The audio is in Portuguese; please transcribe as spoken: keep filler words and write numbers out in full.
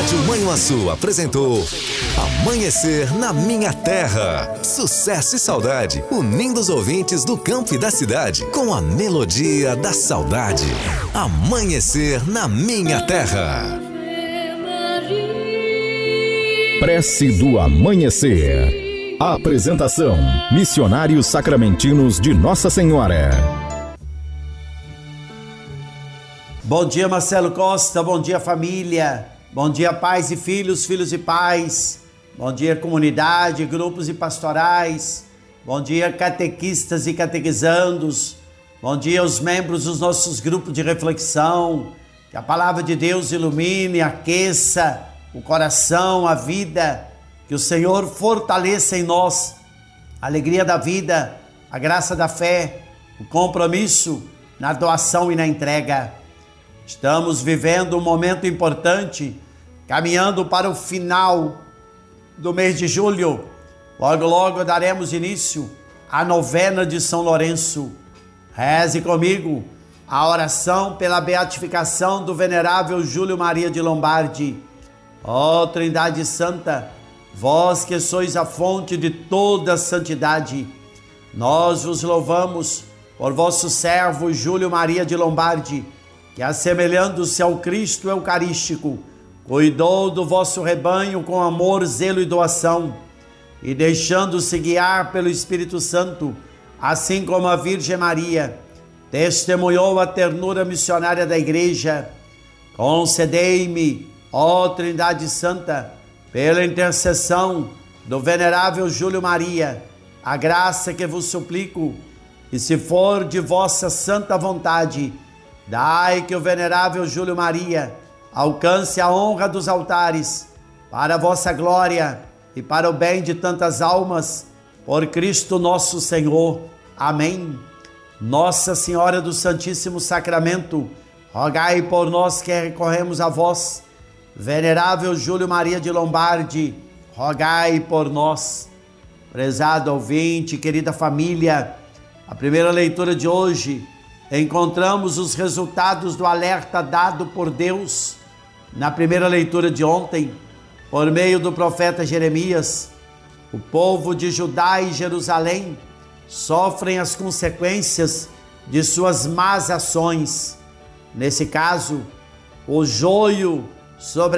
Rádio Manhuaçu apresentou Amanhecer na Minha Terra. Sucesso e saudade, unindo os ouvintes do campo e da cidade com a melodia da saudade. Amanhecer na Minha Terra. Prece do Amanhecer. Apresentação: Missionários Sacramentinos de Nossa Senhora. Bom dia, Marcelo Costa. Bom dia, família. Bom dia, pais e filhos, filhos e pais. Bom dia, comunidade, grupos e pastorais. Bom dia, catequistas e catequizandos. Bom dia aos membros dos nossos grupos de reflexão. Que a palavra de Deus ilumine, aqueça o coração, a vida. Que o Senhor fortaleça em nós a alegria da vida, a graça da fé, o compromisso na doação e na entrega. Estamos vivendo um momento importante, caminhando para o final do mês de julho. Logo, logo daremos início à novena de São Lourenço. Reze comigo a oração pela beatificação do venerável Júlio Maria de Lombardi. Ó Trindade Santa, vós que sois a fonte de toda a santidade, nós vos louvamos por vosso servo Júlio Maria de Lombardi, que, assemelhando-se ao Cristo Eucarístico, cuidou do vosso rebanho com amor, zelo e doação, e deixando-se guiar pelo Espírito Santo, assim como a Virgem Maria, testemunhou a ternura missionária da Igreja. Concedei-me, ó Trindade Santa, pela intercessão do venerável Júlio Maria, a graça que vos suplico, e se for de vossa santa vontade, dai que o venerável Júlio Maria alcance a honra dos altares, para a vossa glória e para o bem de tantas almas, por Cristo nosso Senhor. Amém. Nossa Senhora do Santíssimo Sacramento, rogai por nós que recorremos a vós. Venerável Júlio Maria de Lombardi, rogai por nós. Prezado ouvinte, querida família, a primeira leitura de hoje, encontramos os resultados do alerta dado por Deus na primeira leitura de ontem, por meio do profeta Jeremias. O povo de Judá e Jerusalém sofrem as consequências de suas más ações. Nesse caso, o joio sobre